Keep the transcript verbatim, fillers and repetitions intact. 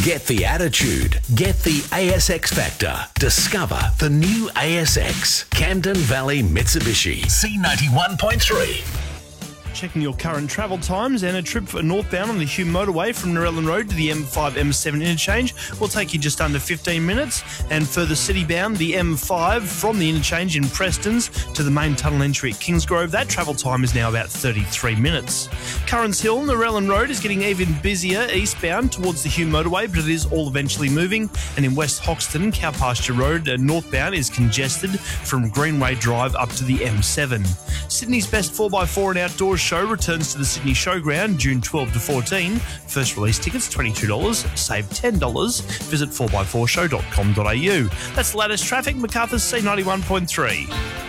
Get the attitude. Get the A S X factor. Discover the new A S X. Camden Valley Mitsubishi. C ninety-one point three. Checking your current travel times, and a trip for northbound on the Hume motorway from Narellan Road to the M five M seven interchange will take you just under fifteen minutes, and further city-bound, the M five from the interchange in Prestons to the main tunnel entry at Kingsgrove, that travel time is now about thirty-three minutes. Currans Hill, Narellan Road is getting even busier eastbound towards the Hume motorway, but it is all eventually moving, and in West Hoxton, Cowpasture Road uh, northbound is congested from Greenway Drive up to the M seven. Sydney's best four by four and outdoors show returns to the Sydney Showground June twelfth to fourteen. First release tickets twenty-two dollars, save ten dollars. Visit four by four show dot com dot a u. That's the latest traffic. MacArthur's C ninety-one point three.